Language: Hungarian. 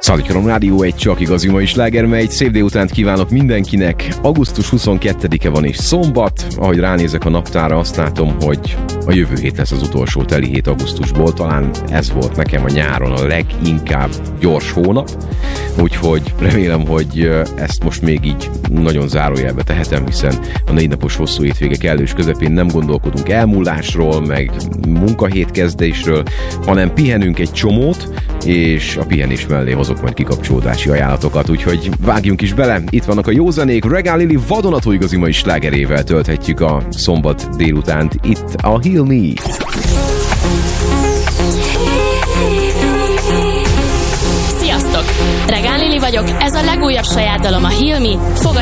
Szalikarom Rádió, egy csak igazi mai sláger, mely szép délutánt kívánok mindenkinek. Augusztus 22-e van és szombat. Ahogy ránézek a naptára, azt látom, hogy a jövő hét lesz az utolsó teli hét augusztusból. Talán ez volt nekem a nyáron a leginkább gyors hónap. Úgyhogy remélem, hogy ezt most még így nagyon zárójelbe tehetem, hiszen a 4 napos hosszú hétvége kellős közepén nem gondolkodunk elmúlásról, meg munkahétkezdésről, hanem pihenünk egy csomót, és a pihenés mellé hozok majd kikapcsolódási ajánlatokat, úgyhogy vágjunk is bele. Itt vannak a jó zenék, Regál Lili vadonatúj igazi mai slágerével tölthetjük a szombat délutánt. Itt a Heal Me. Sziasztok! Regál Lili vagyok, ez a legújabb saját dalom, a Heal Me. Fogadj